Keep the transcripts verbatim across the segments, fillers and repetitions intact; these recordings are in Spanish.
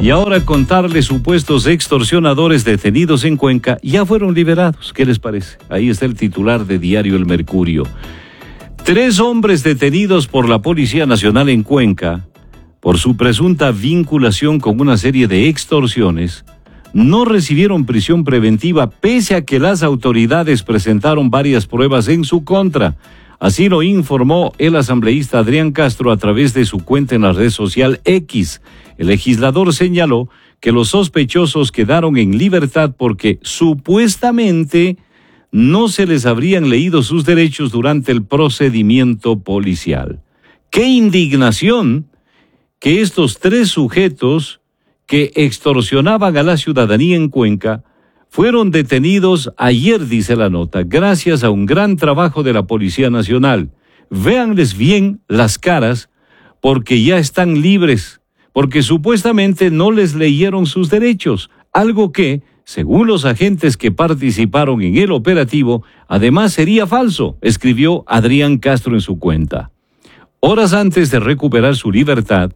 Y ahora contarles supuestos extorsionadores detenidos en Cuenca ya fueron liberados. ¿Qué les parece? Ahí está el titular de Diario El Mercurio. Tres hombres detenidos por la Policía Nacional en Cuenca por su presunta vinculación con una serie de extorsiones no recibieron prisión preventiva pese a que las autoridades presentaron varias pruebas en su contra. Así lo informó el asambleísta Adrián Castro a través de su cuenta en la red social X. El legislador señaló que los sospechosos quedaron en libertad porque supuestamente no se les habrían leído sus derechos durante el procedimiento policial. ¡Qué indignación que estos tres sujetos que extorsionaban a la ciudadanía en Cuenca fueron detenidos ayer, dice la nota, gracias a un gran trabajo de la Policía Nacional! Véanles bien las caras, porque ya están libres, porque supuestamente no les leyeron sus derechos, algo que, según los agentes que participaron en el operativo, además sería falso, escribió Adrián Castro en su cuenta. Horas antes de recuperar su libertad,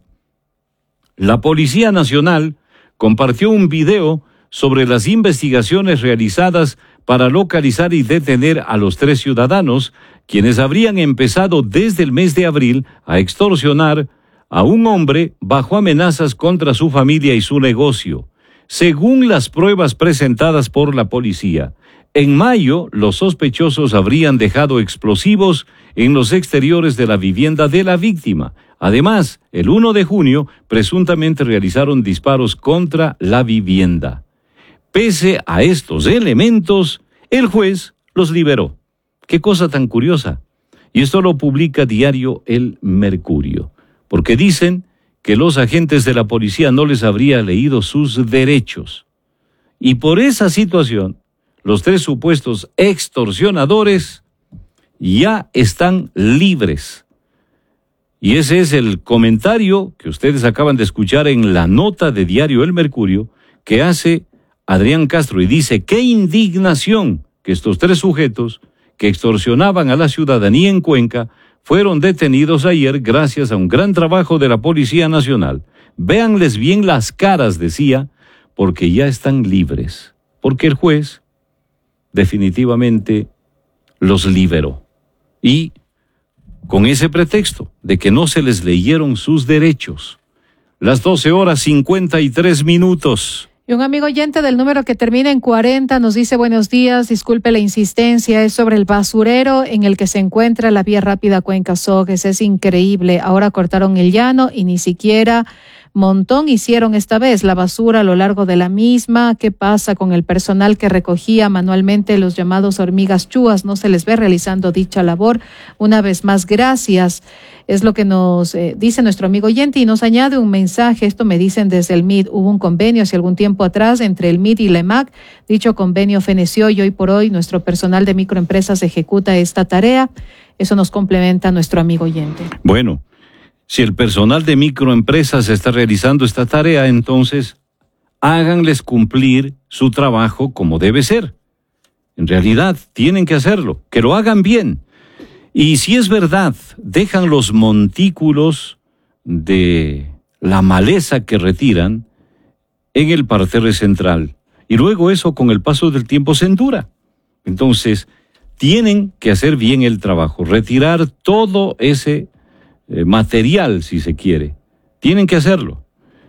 la Policía Nacional compartió un video sobre las investigaciones realizadas para localizar y detener a los tres ciudadanos, quienes habrían empezado desde el mes de abril a extorsionar a un hombre bajo amenazas contra su familia y su negocio. Según las pruebas presentadas por la policía, en mayo los sospechosos habrían dejado explosivos en los exteriores de la vivienda de la víctima. Además, el primero de junio, presuntamente realizaron disparos contra la vivienda. Pese a estos elementos, el juez los liberó. ¡Qué cosa tan curiosa! Y esto lo publica Diario El Mercurio, porque dicen que los agentes de la policía no les habría leído sus derechos. Y por esa situación, los tres supuestos extorsionadores ya están libres. Y ese es el comentario que ustedes acaban de escuchar en la nota de Diario El Mercurio que hace Adrián Castro, y dice: ¡qué indignación que estos tres sujetos que extorsionaban a la ciudadanía en Cuenca fueron detenidos ayer gracias a un gran trabajo de la Policía Nacional! Véanles bien las caras, decía, porque ya están libres, porque el juez definitivamente los liberó. Y con ese pretexto de que no se les leyeron sus derechos. Las doce horas cincuenta y tres minutos. Y un amigo oyente del número que termina en cuarenta nos dice: buenos días, disculpe la insistencia, es sobre el basurero en el que se encuentra la vía rápida Cuenca-Sogues. Es increíble, ahora cortaron el llano y ni siquiera montón hicieron esta vez, la basura a lo largo de la misma. ¿Qué pasa con el personal que recogía manualmente los llamados hormigas chúas? No se les ve realizando dicha labor. Una vez más, gracias. Es lo que nos eh, dice nuestro amigo oyente, y nos añade un mensaje. Esto me dicen desde el M I D. Hubo un convenio hace algún tiempo atrás entre el M I D y la E M A C. Dicho convenio feneció y hoy por hoy nuestro personal de microempresas ejecuta esta tarea. Eso nos complementa nuestro amigo oyente. Bueno, si el personal de microempresas está realizando esta tarea, entonces háganles cumplir su trabajo como debe ser. En realidad, tienen que hacerlo, que lo hagan bien. Y si es verdad, dejan los montículos de la maleza que retiran en el parterre central. Y luego eso, con el paso del tiempo, se endura. Entonces, tienen que hacer bien el trabajo, retirar todo ese Eh, material, si se quiere. Tienen que hacerlo.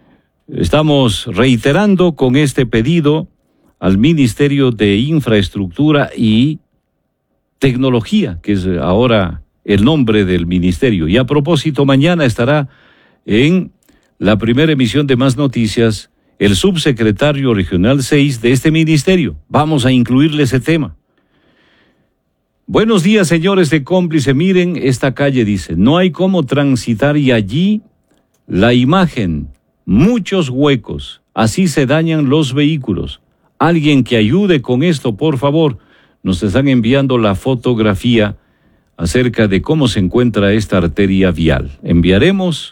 Estamos reiterando con este pedido al Ministerio de Infraestructura y Tecnología, que es ahora el nombre del ministerio. Y a propósito, mañana estará en la primera emisión de Más Noticias el subsecretario regional seis de este ministerio. Vamos a incluirle ese tema. Buenos días, señores de Cómplice. Miren, esta calle, dice, no hay cómo transitar, y allí la imagen, muchos huecos, así se dañan los vehículos. Alguien que ayude con esto, por favor. Nos están enviando la fotografía acerca de cómo se encuentra esta arteria vial. Enviaremos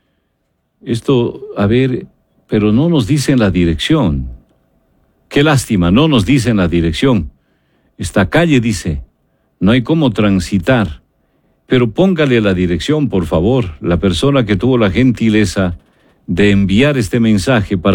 esto, a ver, pero no nos dicen la dirección. Qué lástima, no nos dicen la dirección. Esta calle, dice, no hay cómo transitar, pero póngale la dirección, por favor, la persona que tuvo la gentileza de enviar este mensaje para